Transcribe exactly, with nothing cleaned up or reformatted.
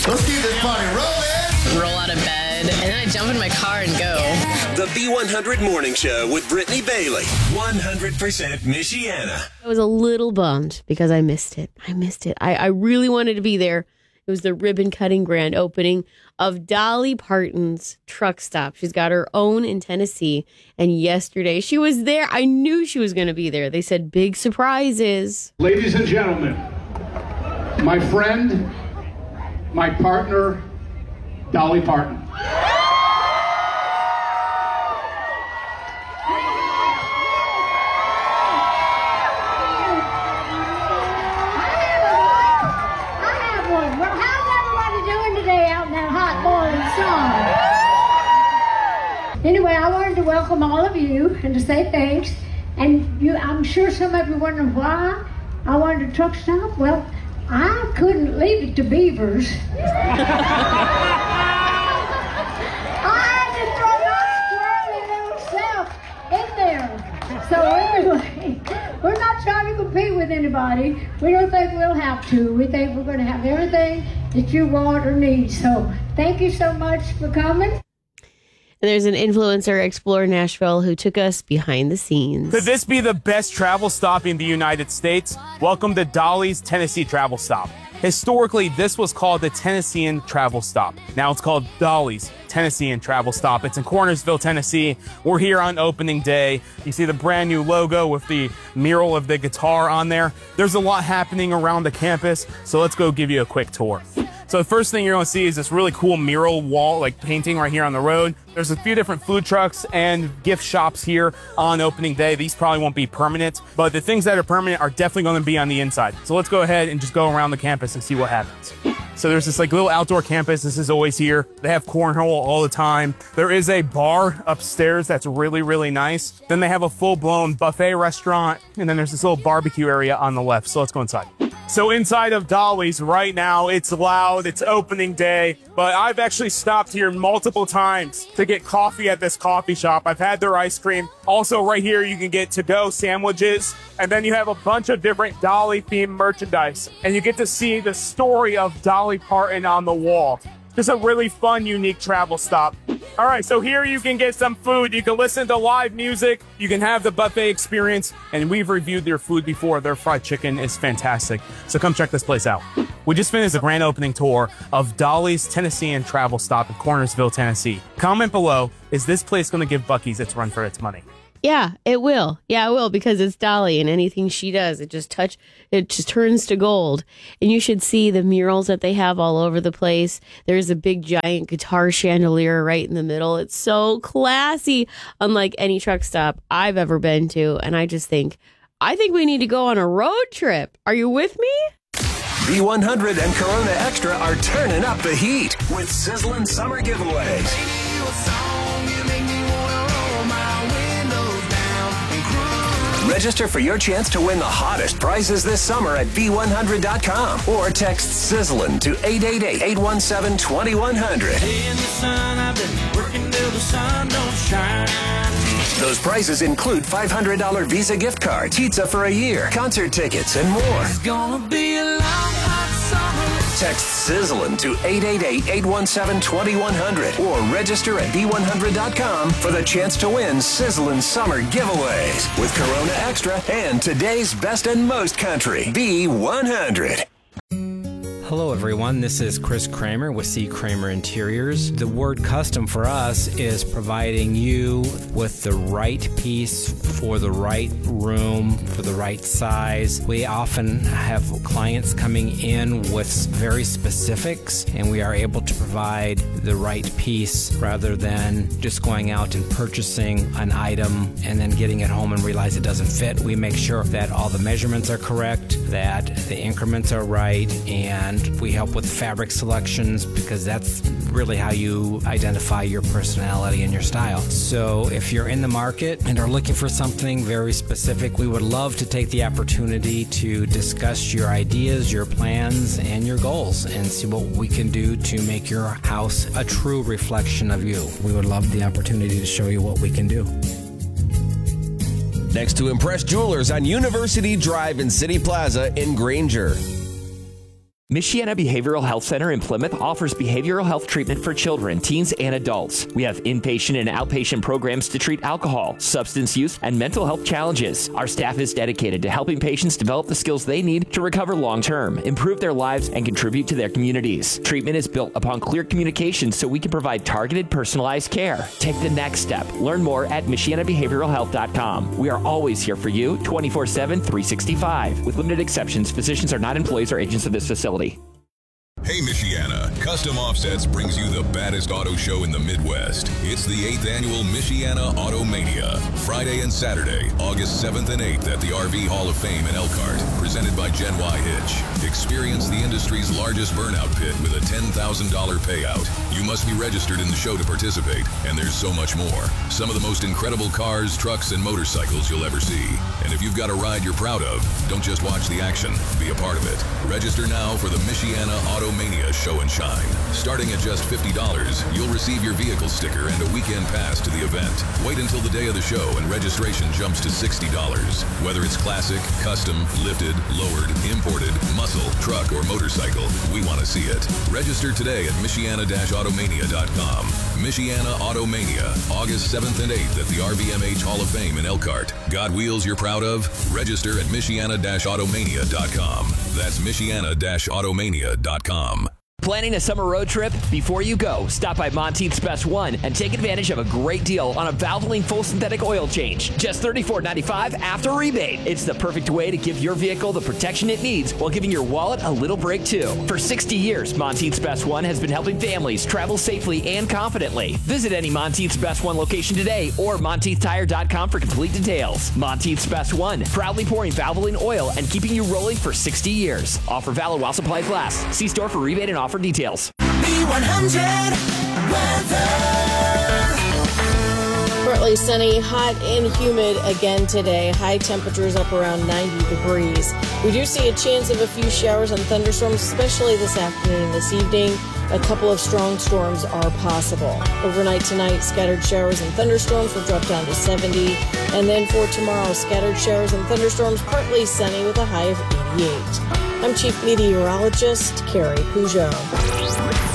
Let's keep this party rolling. Roll out of bed, and then I jump in my car and go. The B one hundred Morning Show with Brittany Bailey. one hundred percent Michiana. I was a little bummed because I missed it. I missed it. I, I really wanted to be there. It was the ribbon cutting grand opening of Dolly Parton's truck stop. She's got her own in Tennessee. And yesterday she was there. I knew she was going to be there. They said big surprises. Ladies and gentlemen, my friend, my partner, Dolly Parton. Anyway, I wanted to welcome all of you and to say thanks. And you, I'm sure some of you wondering why I wanted a truck stop. Well, I couldn't leave it to Beavers. I had to throw my squirrely little self in there. So anyway, we're not trying to compete with anybody. We don't think we'll have to. We think we're going to have everything that you want or need. So thank you so much for coming. And there's an influencer, Explore Nashville, who took us behind the scenes. Could this be the best travel stop in the United States? Welcome to Dolly's Tennessee Travel Stop. Historically, this was called the Tennessean Travel Stop. Now it's called Dolly's Tennessean Travel Stop. It's in Cornersville, Tennessee. We're here on opening day. You see the brand new logo with the mural of the guitar on there. There's a lot happening around the campus, so let's go give you a quick tour. So the first thing you're going to see is this really cool mural wall, like painting right here on the road. There's a few different food trucks and gift shops here on opening day. These probably won't be permanent, but the things that are permanent are definitely going to be on the inside. So let's go ahead and just go around the campus and see what happens. So there's this like little outdoor campus. This is always here. They have cornhole all the time. There is a bar upstairs that's really, really nice. Then they have a full-blown buffet restaurant. And then there's this little barbecue area on the left. So let's go inside. So inside of Dolly's right now, it's loud, it's opening day, but I've actually stopped here multiple times to get coffee at this coffee shop. I've had their ice cream. Also right here, you can get to-go sandwiches, and then you have a bunch of different Dolly-themed merchandise, and you get to see the story of Dolly Parton on the wall. Just a really fun, unique travel stop. All right, so here you can get some food. You can listen to live music. You can have the buffet experience. And we've reviewed their food before. Their fried chicken is fantastic. So come check this place out. We just finished the grand opening tour of Dolly's Tennessean Travel Stop in Cornersville, Tennessee. Comment below, is this place going to give Buc-ee's its run for its money? Yeah, it will. Yeah, it will, because it's Dolly, and anything she does, it just touch, it just turns to gold. And you should see the murals that they have all over the place. There's a big giant guitar chandelier right in the middle. It's so classy, unlike any truck stop I've ever been to. And I just think, I think we need to go on a road trip. Are you with me? B one hundred and Corona Extra are turning up the heat with sizzling summer giveaways. Register for your chance to win the hottest prizes this summer at B one hundred dot com or text Sizzlin' to eight eight eight, eight one seven, two one zero zero. Those prizes include five hundred dollars Visa gift card, pizza for a year, concert tickets, and more. It's gonna be a long, hot summer. Text Sizzlin' to eight eight eight, eight one seven, two one zero zero or register at B one hundred dot com for the chance to win Sizzlin' Summer Giveaways with Corona Extra and today's best and most country, B one hundred. Hello everyone, this is Chris Kramer with C. Kramer Interiors. The word custom for us is providing you with the right piece for the right room, for the right size. We often have clients coming in with very specifics, and we are able to provide the right piece rather than just going out and purchasing an item and then getting it home and realize it doesn't fit. We make sure that all the measurements are correct, that the increments are right, and we help with fabric selections because that's really how you identify your personality and your style. So if you're in the market and are looking for something very specific, we would love to take the opportunity to discuss your ideas, your plans, and your goals and see what we can do to make your house a true reflection of you. We would love the opportunity to show you what we can do. Next to Impress Jewelers on University Drive in City Plaza in Granger. Michiana Behavioral Health Center in Plymouth offers behavioral health treatment for children, teens, and adults. We have inpatient and outpatient programs to treat alcohol, substance use, and mental health challenges. Our staff is dedicated to helping patients develop the skills they need to recover long-term, improve their lives, and contribute to their communities. Treatment is built upon clear communication so we can provide targeted, personalized care. Take the next step. Learn more at Michiana Behavioral Health dot com. We are always here for you, twenty-four seven, three sixty-five. With limited exceptions, physicians are not employees or agents of this facility. Hey Michiana, Custom Offsets brings you the baddest auto show in the Midwest. It's the eighth annual Michiana Automania, Friday and Saturday, August seventh and eighth at the R V Hall of Fame in Elkhart, presented by Gen Y Hitch. Experience the industry's largest burnout pit with a ten thousand dollars payout. You must be registered in the show to participate, and there's so much more. Some of the most incredible cars, trucks, and motorcycles you'll ever see. And if you've got a ride you're proud of, don't just watch the action, be a part of it. Register now for the Michiana Automania Show and Shine. Starting at just fifty dollars, you'll receive your vehicle sticker and a weekend pass to the event. Wait until the day of the show and registration jumps to sixty dollars. Whether it's classic, custom, lifted, lowered, imported, muscle, truck, or motorcycle, we want to see it. Register today at Michiana Automania dot com. Michiana Automania, August seventh and eighth at the R V M H Hall of Fame in Elkhart. Got wheels you're proud of? Register at Michiana Automania dot com. That's Michiana Automania dot com. Planning a summer road trip? Before you go, stop by Monteith's Best One and take advantage of a great deal on a Valvoline full synthetic oil change. Just thirty-four ninety-five after rebate. It's the perfect way to give your vehicle the protection it needs while giving your wallet a little break too. For sixty years, Monteith's Best One has been helping families travel safely and confidently. Visit any Monteith's Best One location today or Monteith Tire dot com for complete details. Monteith's Best One, proudly pouring Valvoline oil and keeping you rolling for sixty years. Offer valid while supplies last. See store for rebate and offer details. B one hundred weather. Partly sunny, hot and humid again today. High temperatures up around ninety degrees. We do see a chance of a few showers and thunderstorms, especially this afternoon and this evening. A couple of strong storms are possible. Overnight tonight, scattered showers and thunderstorms will drop down to seventy. And then for tomorrow, scattered showers and thunderstorms, partly sunny with a high of eighty-eight. I'm Chief Meteorologist Carrie Peugeot.